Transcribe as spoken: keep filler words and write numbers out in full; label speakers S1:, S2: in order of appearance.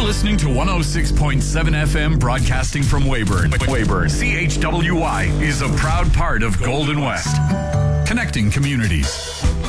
S1: listening to one oh six point seven F M, broadcasting from Weyburn. Weyburn. C H W Y is a proud part of Golden West, connecting communities.